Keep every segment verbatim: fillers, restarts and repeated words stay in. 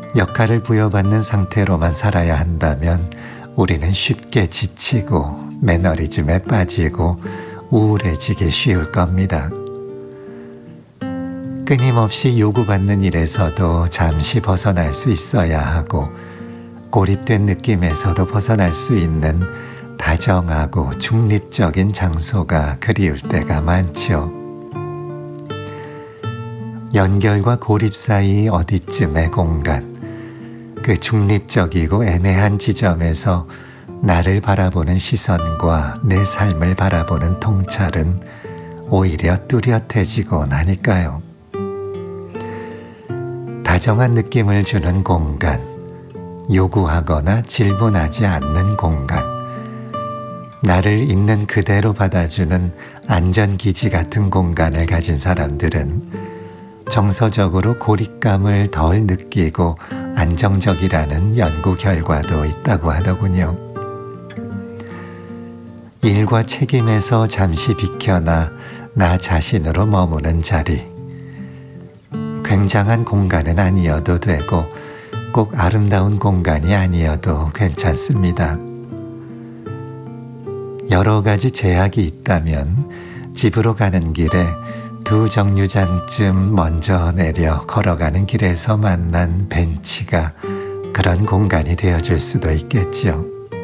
역할을 부여받는 상태로만 살아야 한다면 우리는 쉽게 지치고 매너리즘에 빠지고 우울해지기 쉬울 겁니다. 끊임없이 요구받는 일에서도 잠시 벗어날 수 있어야 하고 고립된 느낌에서도 벗어날 수 있는 다정하고 중립적인 장소가 그리울 때가 많죠. 연결과 고립 사이 어디쯤의 공간, 그 중립적이고 애매한 지점에서 나를 바라보는 시선과 내 삶을 바라보는 통찰은 오히려 뚜렷해지곤 하니까요. 다정한 느낌을 주는 공간, 요구하거나 질문하지 않는 공간, 나를 있는 그대로 받아주는 안전기지 같은 공간을 가진 사람들은 정서적으로 고립감을 덜 느끼고 안정적이라는 연구 결과도 있다고 하더군요. 일과 책임에서 잠시 비켜나 나 자신으로 머무는 자리, 굉장한 공간은 아니어도 되고 꼭 아름다운 공간이 아니어도 괜찮습니다. 여러 가지 제약이 있다면 집으로 가는 길에 두 정류장쯤 먼저 내려 걸어가는 길에서 만난 벤치가 그런 공간이 되어줄 수도 있겠죠.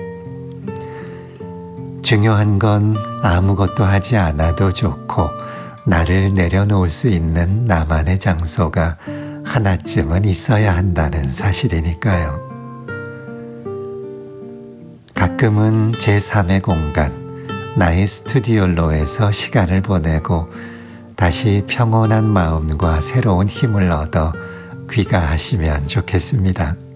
중요한 건 아무것도 하지 않아도 좋고 나를 내려놓을 수 있는 나만의 장소가 하나쯤은 있어야 한다는 사실이니까요. 가끔은 제삼의 공간, 나의 스튜디오로에서 시간을 보내고 다시 평온한 마음과 새로운 힘을 얻어 귀가하시면 좋겠습니다.